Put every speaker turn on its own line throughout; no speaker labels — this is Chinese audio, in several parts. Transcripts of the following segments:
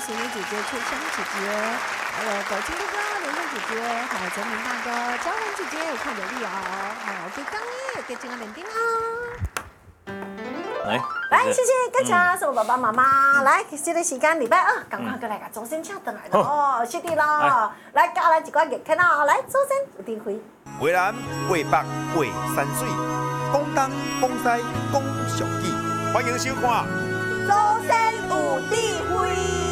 淑妮姐姐、秋香姐姐，还有狗青哥哥、连胜姐姐，还有泽明大哥、嘉文姐姐，有看着力哦，还有给刚耶，给金安点丁哦。来，谢谢各家所有爸爸妈妈，来，这个时间礼拜二，赶快过来把周先请回来哦，谢谢啦，来教来一寡热看哦，来，周先有点回。
渭南、渭北、渭山水，讲东、讲西、讲上义，欢迎收看。
周先有智慧。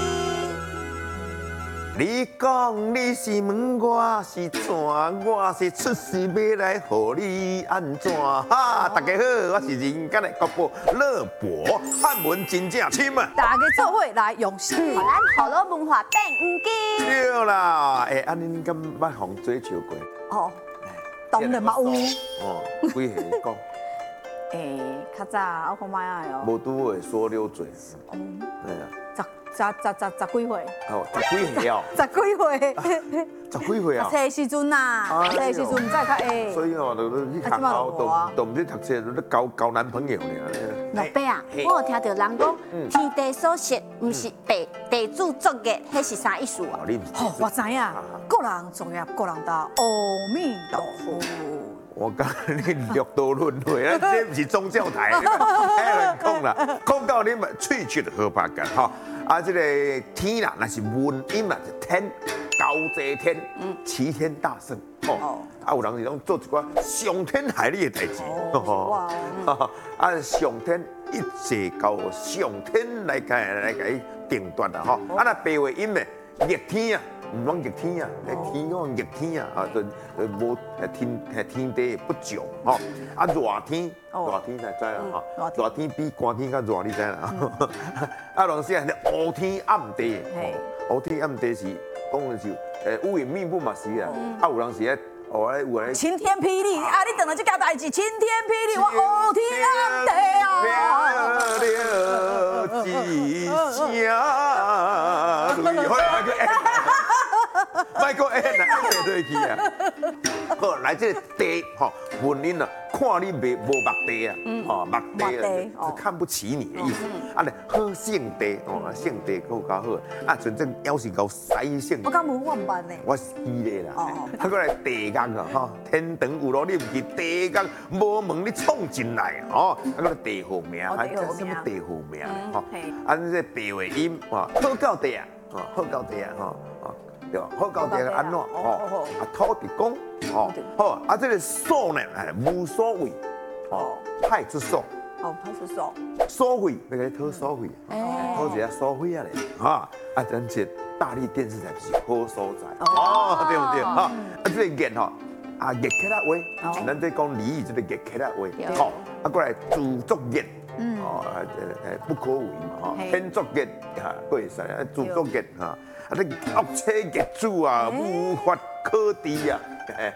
你讲你是问我是怎，我是出世要来互你安怎？哈，大家好，我是人间的国宝乐博，汉文真正深啊！
大家做伙来用心，咱好多文化变唔见。
对啦，安尼你敢捌互追求过？
哦，当然嘛有。
哦，几下讲？
较早我看卖啊哟。
无拄会说溜嘴。
哦。
对啊。
十几岁。
哦，十几岁哦。
十几岁。
十几岁啊？
读册的时阵呐，读册的时阵唔知较会。
所以哦，就去学校，都唔知读册，都交男朋友呢。
老爸啊，我有听到人讲，天地所设，唔是地主作业，迄是啥意思啊？
哦，我知影，个人作业个人担，阿弥陀佛。
我讲你六道轮回，这不是宗教台，哎，讲啦，讲到你们喙齿合拍感哈。啊，这个天啦，那是文音啦，是天，高济天，齐天大圣哦。啊，有人是讲做一寡伤天害理的代志，啊，上天一切交上天来甲定夺啦，吼。啊，那白话音呢，逆天啊。唔讲逆天啊，天讲逆天啊，就无天地不久吼。啊热天才知啦吼，热天比寒天较热，你知啦。啊，有时啊，乌天暗地，乌天暗地是讲的是乌云密布嘛是啊。啊，有人是咧，有咧
晴天霹雳啊！你等了这件代志，晴天霹雳，我乌天暗地啊！
了一声。卖个哎，来坐落去啊！好，来这个地吼，文人啊，看你无目地啊，吼目地啊，是看不起你的意思。啊，咧好性地哦，性地够较好。啊，真正要是够西性。
我讲无我唔捌呢。
我是记咧啦。啊，过来地狱啊，吼，天堂有路你唔去地狱，无门你闯进来哦。啊，个地号名，啊，什么地号名吼？啊，这白话音啊，好到地啊，好到地啊，吼。对吧？好到底安怎？哦，啊土地公，哦，好，啊这个所呢，无所谓，哦，派出所，
哦，派出所，
所费那个讨所费，讨一下所费啊嘞，哈，啊咱这大力电视台是好所在，哦，对不对？哈，啊这个热吼，啊热起来话，咱在讲俚语，这个热起来话，好，啊过来自作热。哦，不可为嘛，哈，天作孽啊，过会使啊，自作孽哈，啊，你恶车业主啊，无法可治啊，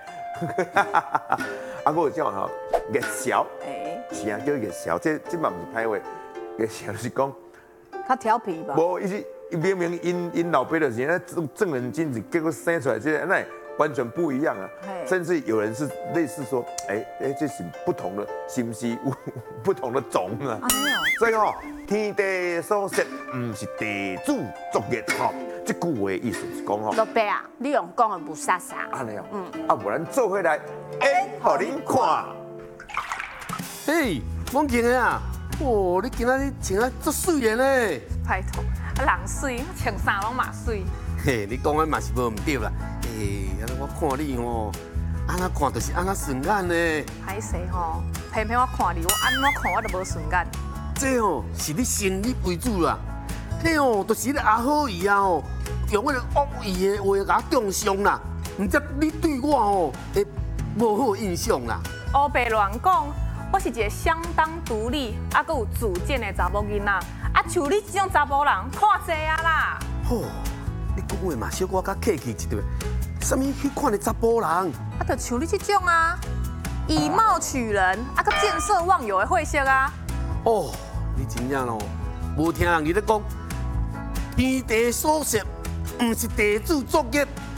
啊，我有种吼，业潲，是啊，叫业潲，这嘛不是歹话，业潲是讲，
较调皮吧？
无，明明因老爸就是那正人君子，结果生出来这那。完全不一样啊！甚至有人是类似说，这是不同的，是不是不同的种啊？所以吼，天地所设，唔是地主作业吼。这句话意思是讲吼，
老爸啊，你用讲的不傻傻。
安尼哦，啊，不然做回来，互恁看。
嘿，王健的啊，哦，你今仔日穿啊足水的呢。
拜托，啊人水，穿啥拢嘛水。
嘿，你讲的嘛是无唔对啦。安尼我看你吼，安那看就是安那顺眼呢。
歹势吼，偏偏我看你，我安怎看我都无顺眼。
这哦是你心理为主啦，迄哦就是你阿好姨啊吼，用迄个恶意的话甲我中伤啦，唔则你对我吼会无好印象啦。
乌白乱讲，我是一个相当独立，啊，佮有主见的查某囡仔，啊，像你这种查某人，看济啊啦。
吼，你讲话嘛小可较客气一点。什么迄款的查甫人？啊，
就像你这种啊，以貌取人，啊，佮见色忘友的货色啊。
哦，你真正哦，无听人伫咧讲，天地所设，唔是地主作业。